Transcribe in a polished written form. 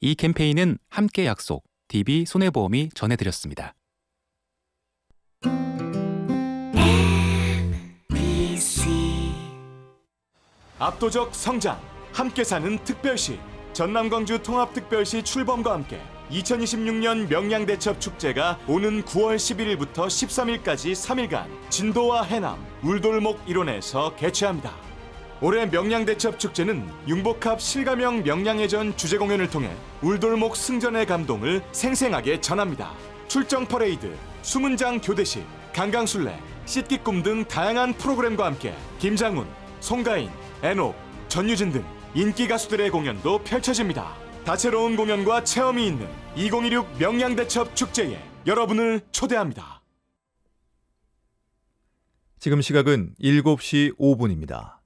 이 캠페인은 함께 약속, DB손해보험이 전해드렸습니다. 압도적 성장, 함께 사는 특별시, 전남광주 통합특별시 출범과 함께 2026년 명량대첩 축제가 오는 9월 11일부터 13일까지 3일간 진도와 해남, 울돌목 일원에서 개최합니다. 올해 명량대첩 축제는 융복합 실가명 명량해전 주제 공연을 통해 울돌목 승전의 감동을 생생하게 전합니다. 출정 퍼레이드, 수문장 교대식, 강강술래, 씻기꿈 등 다양한 프로그램과 함께 김장훈, 송가인, 애녹, 전유진 등 인기 가수들의 공연도 펼쳐집니다. 다채로운 공연과 체험이 있는 2026 명량대첩 축제에 여러분을 초대합니다. 지금 시각은 7시 5분입니다.